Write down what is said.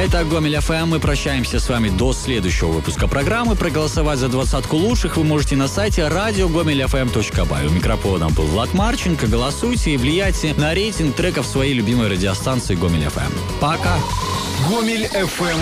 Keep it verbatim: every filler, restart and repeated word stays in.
Это Гомель эф эм. Мы прощаемся с вами до следующего выпуска программы. Проголосовать за двадцатку лучших вы можете на сайте радио гомель эф эм точка бай. У микрофона был Влад Марченко. Голосуйте и влияйте на рейтинг треков своей любимой радиостанции Гомель эф эм. Пока! Гомель эф эм